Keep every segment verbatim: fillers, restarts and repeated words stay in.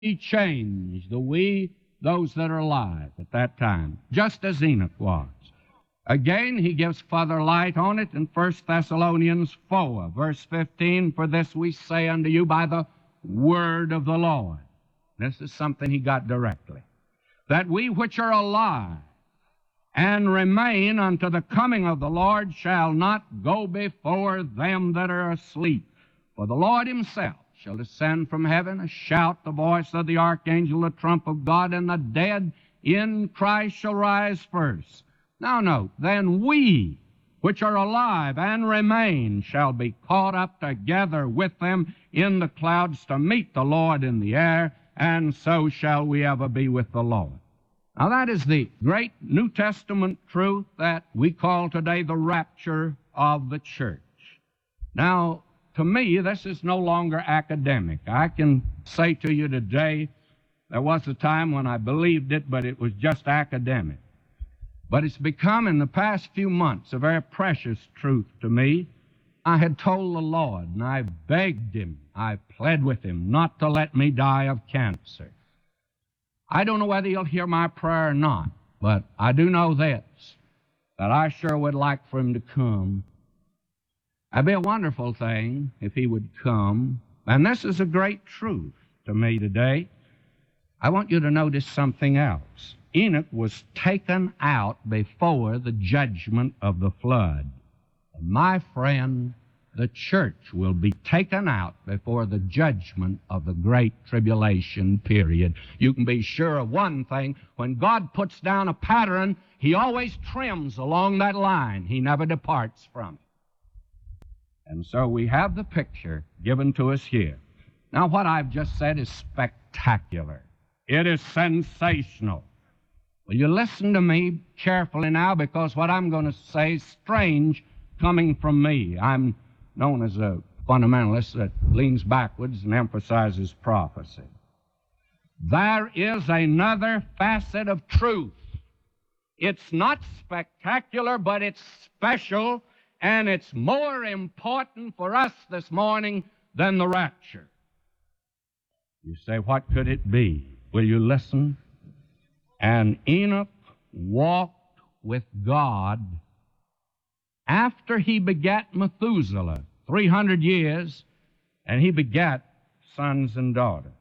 He changed the we, those that are alive at that time, just as Enoch was. Again, he gives further light on it in First Thessalonians four, verse fifteen, for this we say unto you by the word of the Lord. This is something he got directly. That we which are alive and remain unto the coming of the Lord shall not go before them that are asleep. For the Lord himself shall descend from heaven, a shout, the voice of the archangel, the trump of God, and the dead in Christ shall rise first. Now note, then we which are alive and remain shall be caught up together with them in the clouds to meet the Lord in the air, and so shall we ever be with the Lord. Now that is the great New Testament truth that we call today the rapture of the church. Now, to me, this is no longer academic. I can say to you today, there was a time when I believed it, but it was just academic. But it's become, in the past few months, a very precious truth to me. I had told the Lord, and I begged him, I pled with him, not to let me die of cancer. I don't know whether he'll hear my prayer or not, but I do know this, that I sure would like for him to come. It'd be a wonderful thing if he would come. And this is a great truth to me today. I want you to notice something else. Enoch was taken out before the judgment of the flood. And my friend, the church will be taken out before the judgment of the great tribulation period. You can be sure of one thing. When God puts down a pattern, he always trims along that line. He never departs from it. And so we have the picture given to us here. Now, what I've just said is spectacular. It is sensational. Will you listen to me carefully now, because what I'm going to say is strange coming from me. I'm known as a fundamentalist that leans backwards and emphasizes prophecy. There is another facet of truth. It's not spectacular, but it's special, and it's more important for us this morning than the rapture. You say, what could it be? Will you listen? And Enoch walked with God after he begat Methuselah, three hundred years, and he begat sons and daughters.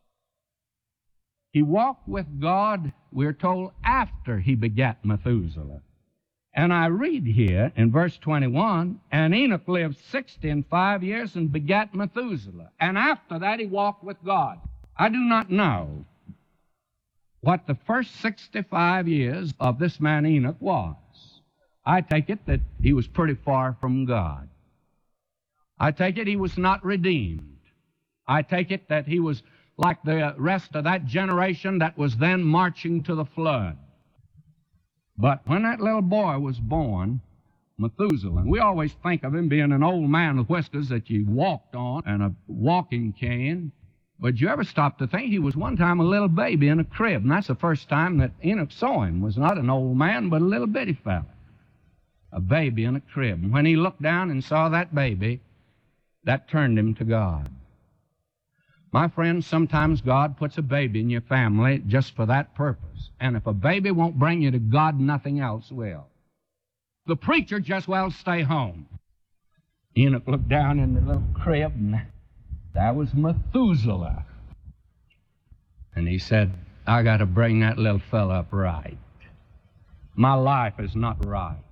He walked with God, we're told, after he begat Methuselah. And I read here in verse twenty-one, and Enoch lived sixty and five years and begat Methuselah. And after that he walked with God. I do not know what the first sixty-five years of this man Enoch was. I take it that he was pretty far from God. I take it he was not redeemed. I take it that he was like the rest of that generation that was then marching to the flood. But when that little boy was born, Methuselah, we always think of him being an old man with whiskers that you walked on and a walking cane. But you ever stop to think he was one time a little baby in a crib, and that's the first time that Enoch saw him. Was not an old man, but a little bitty fella, a baby in a crib. And when he looked down and saw that baby, that turned him to God. My friends, sometimes God puts a baby in your family just for that purpose. And if a baby won't bring you to God, nothing else will. The preacher just well stay home. Enoch looked down in the little crib, and that was Methuselah. And he said, I got to bring that little fella up right. My life is not right.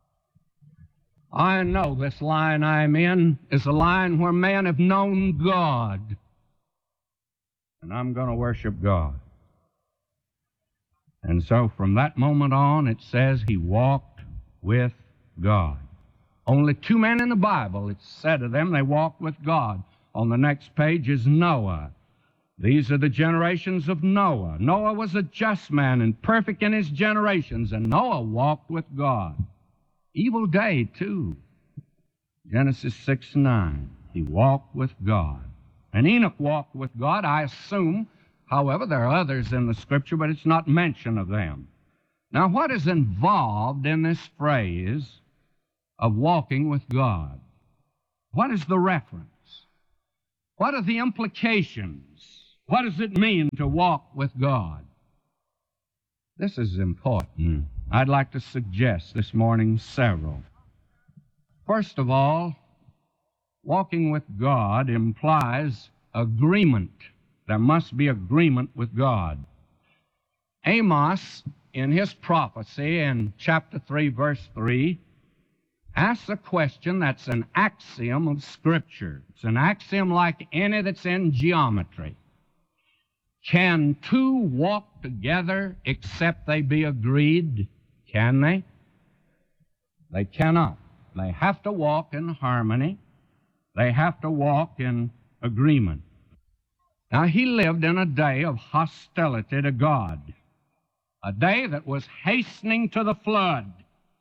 I know this line I'm in is a line where men have known God. And I'm going to worship God. And so from that moment on, it says he walked with God. Only two men in the Bible, it's said of them, they walked with God. On the next page is Noah. These are the generations of Noah. Noah was a just man and perfect in his generations, and Noah walked with God. Evil day, too. Genesis six nine. He walked with God. And Enoch walked with God, I assume. However, there are others in the Scripture, but it's not mention of them. Now, what is involved in this phrase of walking with God? What is the reference? What are the implications? What does it mean to walk with God? This is important. I'd like to suggest this morning several. First of all, walking with God implies agreement. There must be agreement with God. Amos, in his prophecy in chapter three, verse three, asks a question that's an axiom of Scripture. It's an axiom like any that's in geometry. Can two walk together except they be agreed? Can they? They cannot. They have to walk in harmony. They have to walk in agreement. Now, he lived in a day of hostility to God, a day that was hastening to the flood,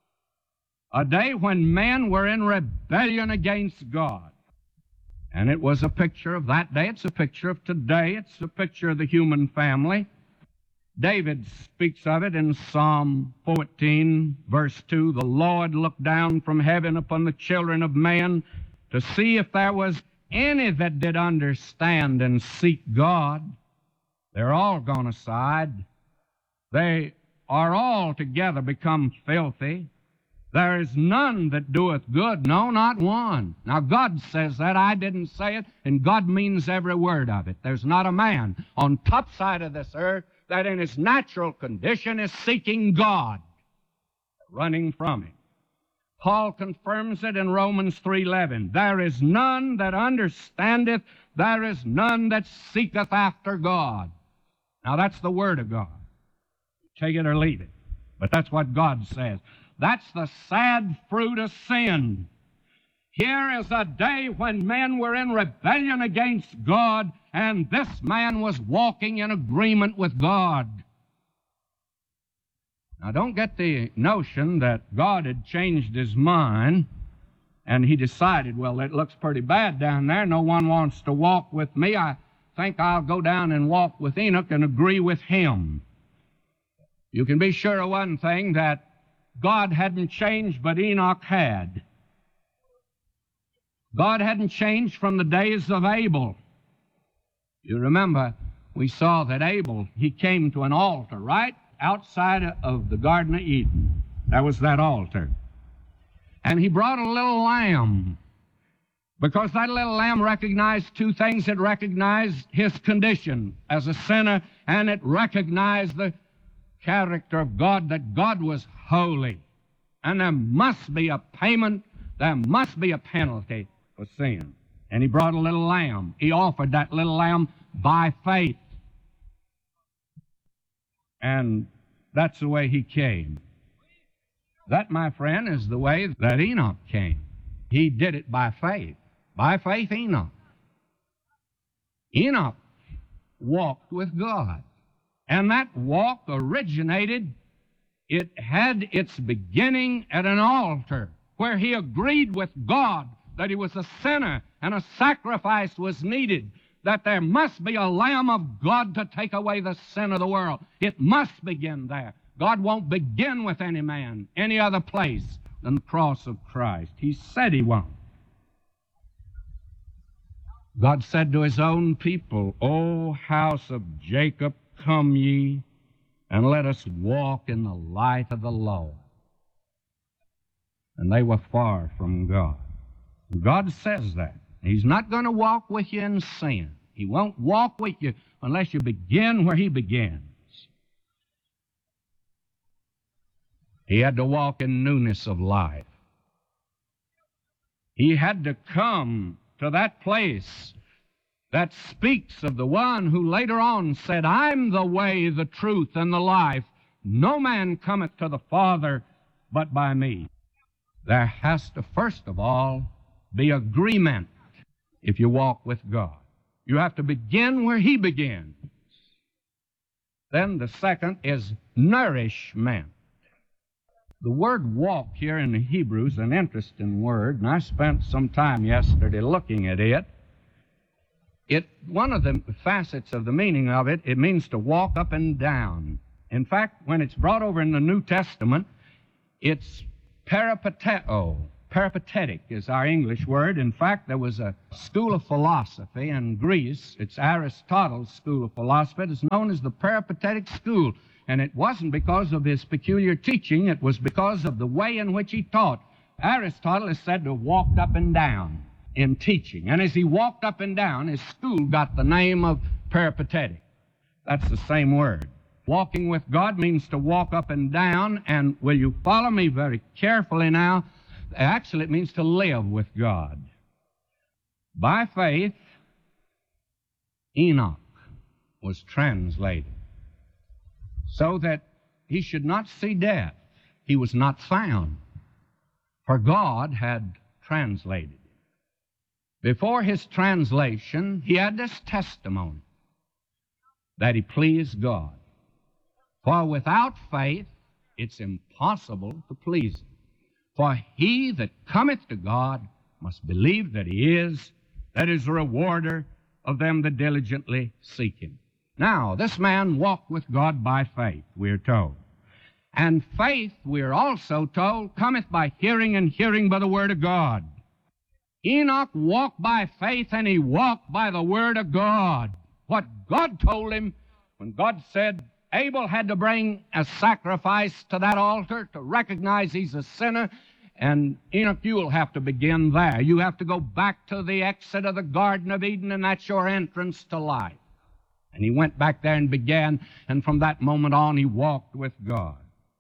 a day when men were in rebellion against God. And it was a picture of that day. It's a picture of today. It's a picture of the human family. David speaks of it in Psalm fourteen, verse two. The Lord looked down from heaven upon the children of man to see if there was any that did understand and seek God. They're all gone aside. They are all together become filthy. There is none that doeth good, no, not one. Now, God says that. I didn't say it, and God means every word of it. There's not a man on top side of this earth that in his natural condition is seeking God, running from him. Paul confirms it in Romans three eleven. There is none that understandeth, there is none that seeketh after God. Now, that's the Word of God. Take it or leave it. But that's what God says. That's the sad fruit of sin. Here is a day when men were in rebellion against God, and this man was walking in agreement with God. Now, don't get the notion that God had changed his mind and he decided, well, it looks pretty bad down there. No one wants to walk with me. I think I'll go down and walk with Enoch and agree with him. You can be sure of one thing, that God hadn't changed, but Enoch had. God hadn't changed from the days of Abel. You remember, we saw that Abel, he came to an altar right outside of the Garden of Eden. That was that altar. And he brought a little lamb, because that little lamb recognized two things. It recognized his condition as a sinner, and it recognized the character of God, that God was holy. And there must be a payment, there must be a penalty for sin. And he brought a little lamb. He offered that little lamb by faith. And that's the way he came. That, my friend, is the way that Enoch came. He did it by faith. By faith, Enoch. Enoch walked with God. And that walk originated, it had its beginning at an altar where he agreed with God that he was a sinner and a sacrifice was needed, that there must be a Lamb of God to take away the sin of the world. It must begin there. God won't begin with any man, any other place than the cross of Christ. He said he won't. God said to his own people, O house of Jacob, come ye, and let us walk in the light of the Lord. And they were far from God. God says that. He's not going to walk with you in sin. He won't walk with you unless you begin where he begins. He had to walk in newness of life. He had to come to that place that speaks of the one who later on said, I'm the way, the truth, and the life. No man cometh to the Father but by me. There has to, first of all, be agreement if you walk with God. You have to begin where he begins. Then the second is nourishment. The word walk here in the Hebrew is an interesting word, and I spent some time yesterday looking at it. It, one of the facets of the meaning of it, it means to walk up and down. In fact, when it's brought over in the New Testament, it's peripateo. Peripatetic is our English word. In fact, there was a school of philosophy in Greece. It's Aristotle's school of philosophy. It's known as the Peripatetic school. And it wasn't because of his peculiar teaching. It was because of the way in which he taught. Aristotle is said to have walked up and down in teaching. And as he walked up and down, his school got the name of Peripatetic. That's the same word. Walking with God means to walk up and down. And will you follow me very carefully now? Actually, it means to live with God. By faith, Enoch was translated so that he should not see death. He was not found, for God had translated him. Before his translation, he had this testimony that he pleased God. For without faith, it's impossible to please him. For he that cometh to God must believe that he is, that is a rewarder of them that diligently seek him. Now, this man walked with God by faith, we are told. And faith, we are also told, cometh by hearing, and hearing by the word of God. Enoch walked by faith, and he walked by the word of God. What God told him, when God said Abel had to bring a sacrifice to that altar to recognize he's a sinner, and Enoch, you will have to begin there. You have to go back to the exit of the Garden of Eden, and that's your entrance to life. And he went back there and began, and from that moment on, he walked with God.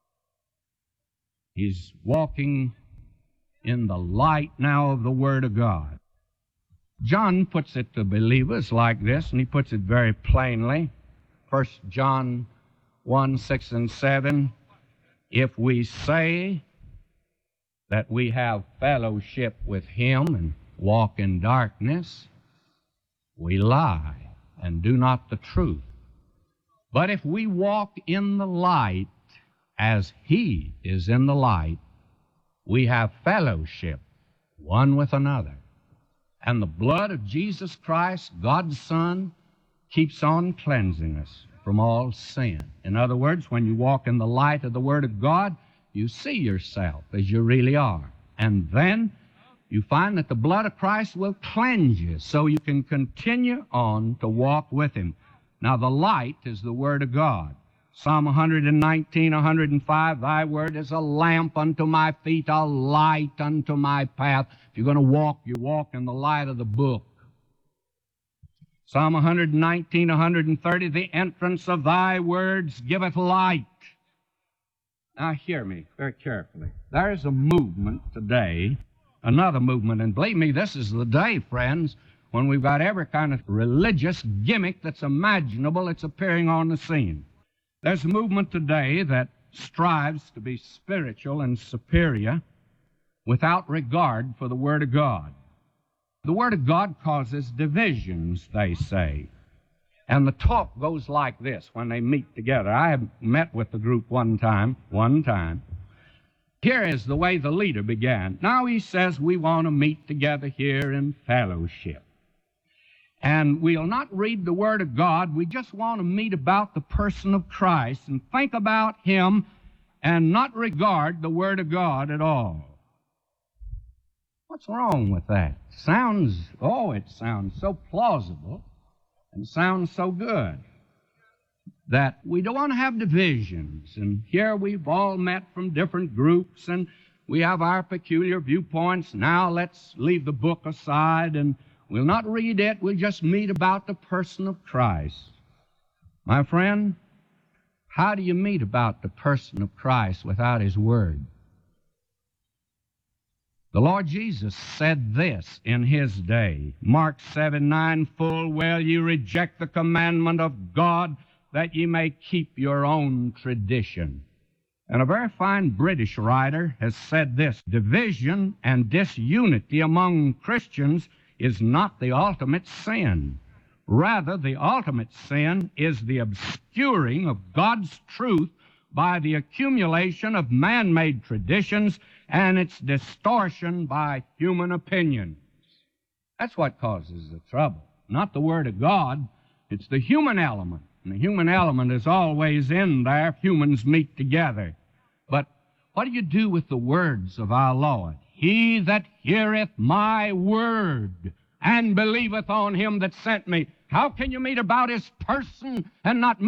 He's walking in the light now of the Word of God. John puts it to believers like this, and he puts it very plainly. First John one, six and seven, if we say that we have fellowship with him and walk in darkness, we lie and do not the truth. But if we walk in the light as he is in the light, we have fellowship one with another. And the blood of Jesus Christ, God's Son, keeps on cleansing us from all sin. In other words, when you walk in the light of the Word of God, you see yourself as you really are. And then you find that the blood of Christ will cleanse you so you can continue on to walk with him. Now, the light is the Word of God. Psalm one nineteen, one oh five, thy word is a lamp unto my feet, a light unto my path. If you're going to walk, you walk in the light of the book. Psalm one nineteen, one thirty, the entrance of thy words giveth light. Now hear me very carefully. There is a movement today, another movement, and believe me, this is the day, friends, when we've got every kind of religious gimmick that's imaginable that's appearing on the scene. There's a movement today that strives to be spiritual and superior without regard for the Word of God. The Word of God causes divisions, they say. And the talk goes like this when they meet together. I have met with the group one time, one time. Here is the way the leader began. Now he says we want to meet together here in fellowship. And we'll not read the Word of God. We just want to meet about the person of Christ and think about him and not regard the Word of God at all. What's wrong with that? Sounds, oh, it sounds so plausible and sounds so good that we don't want to have divisions. And here we've all met from different groups and we have our peculiar viewpoints. Now let's leave the book aside and we'll not read it. We'll just meet about the person of Christ. My friend, how do you meet about the person of Christ without his Word? The Lord Jesus said this in his day, Mark seven nine, full well ye reject the commandment of God that ye may keep your own tradition. And a very fine British writer has said this, division and disunity among Christians is not the ultimate sin. Rather, the ultimate sin is the obscuring of God's truth by the accumulation of man-made traditions and its distortion by human opinions. That's what causes the trouble. Not the Word of God, it's the human element. And the human element is always in there if humans meet together. But what do you do with the words of our Lord? he that heareth my word and believeth on him that sent me. How can you meet about his person and not